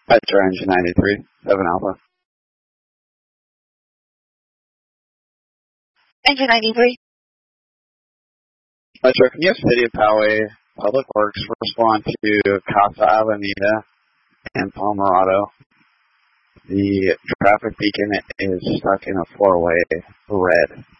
Metro Engine 93, 7 Alpha. Engine 93. Metro, can you have City of Poway Public Works respond to Casa Avenida and Palmerado? The traffic beacon is stuck in a four-way red.